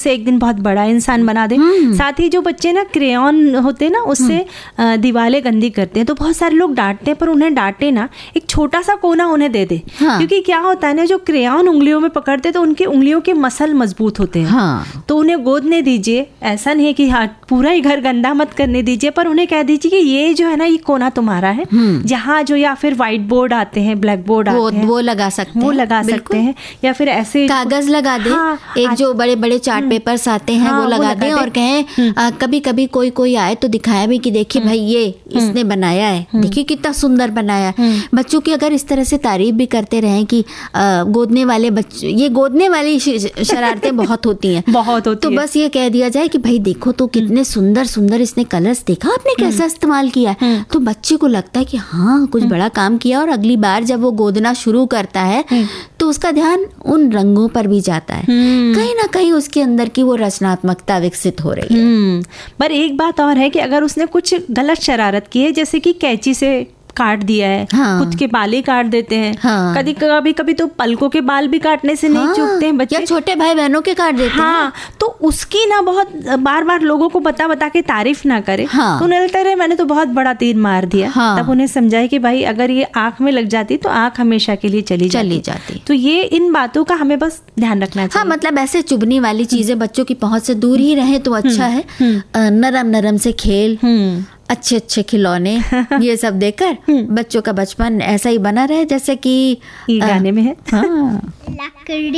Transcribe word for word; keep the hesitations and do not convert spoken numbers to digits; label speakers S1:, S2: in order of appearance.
S1: उससे एक दिन बहुत बड़ा इंसान बना दे। साथ ही जो बच्चे ना क्रेयॉन होते हैं ना उससे दीवारें गंदी करते हैं, तो बहुत सारे लोग डांटते हैं, पर उन्हें डांटे ना, एक छोटा सा कोना उन्हें दे दे। हाँ। क्योंकि क्या होता है ना, जो क्रेयॉन उंगलियों में पकड़ते तो उनकी उंगलियों के मसल मजबूत होते हैं। हाँ। तो उन्हें गोदने दीजिए, ऐसा नहीं है कि हाँ पूरा ही घर गंदा मत करने दीजिए, पर उन्हें कह दीजिए कि ये जो है ना ये कोना तुम्हारा है, जहाँ जो या फिर व्हाइट बोर्ड आते हैं, ब्लैक बोर्ड आते हैं,
S2: वो लगा सकते हैं,
S1: वो लगा सकते हैं, या फिर ऐसे
S2: कागज लगा दे। हाँ, एक जो बड़े बड़े चार्ट पेपर्स आते हैं हाँ, वो लगा दें और कहें कभी कभी कोई कोई आए तो दिखाया भी कि देखिए भाई ये इसने बनाया है, देखिए कितना सुंदर बनाया। बच्चों की अगर इस तरह से तारीफ भी करते रहें कि गोदने वाले बच्चे, ये गोदने वाली शरारतें बहुत होती हैं बहुत होती तो है। बस ये कह दिया जाए कि भाई देखो तो कितने सुंदर सुंदर इसने कलर्स, देखा आपने कैसा इस्तेमाल किया है, तो बच्चे को लगता है कि हाँ कुछ बड़ा काम किया, और अगली बार जब वो गोदना शुरू करता है तो उसका ध्यान उन रंगों पर भी जाता है, कहीं ना कहीं उसके अंदर की वो रचनात्मकता विकसित हो रही है।
S1: पर एक बात और है कि अगर उसने कुछ गलत शरारत की है, जैसे कि कैंची से काट दिया है, हाँ। खुद के बाल ही काट देते हैं, हाँ। कभी कभी कभी तो पलकों के बाल भी काटने से हाँ। नहीं चूकते हैं बच्चे,
S2: या छोटे भाई बहनों के काट देते
S1: हाँ।
S2: हैं,
S1: तो उसकी ना बहुत बार बार लोगों को बता बता के तारीफ ना करे, हाँ। तो उन्हें लगता है मैंने तो बहुत बड़ा तीर मार दिया, हाँ। तब उन्हें समझाए कि भाई अगर ये आंख में लग जाती तो आंख हमेशा के लिए चली
S2: चली जाती।
S1: तो ये इन बातों का हमें बस ध्यान रखना चाहिए।
S2: हाँ, मतलब ऐसे चुभने वाली चीजें बच्चों की पहुंच से दूर ही रहे तो अच्छा है। नरम नरम से खेल, अच्छे अच्छे खिलौने, ये सब देकर बच्चों का बचपन ऐसा ही बना रहे जैसे कि
S1: गाने में है।
S2: हाँ।